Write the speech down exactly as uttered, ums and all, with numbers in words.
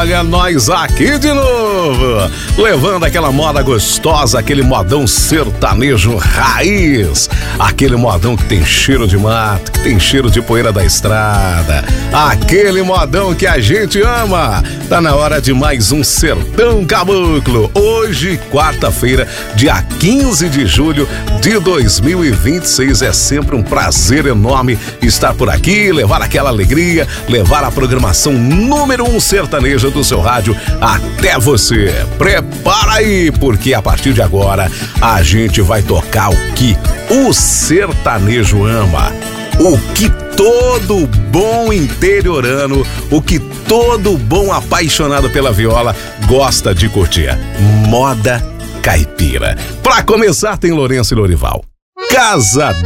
olha nós aqui de novo, levando aquela moda gostosa, aquele modão sertanejo raiz, aquele modão que tem cheiro de mato, que tem cheiro de poeira da estrada, aquele modão que a gente ama. Tá na hora de mais um Sertão Caboclo. Hoje, quarta-feira, dia quinze de julho de dois mil e vinte e seis. É sempre um prazer enorme estar por aqui, levar aquela alegria, levar a programação número um sertaneja do seu rádio até você. Prepara aí, porque a partir de agora a gente vai tocar o que o sertanejo ama, o que todo bom interiorano, o que todo bom apaixonado pela viola gosta de curtir: moda caipira. Pra começar, tem Lourenço e Lorival. Casa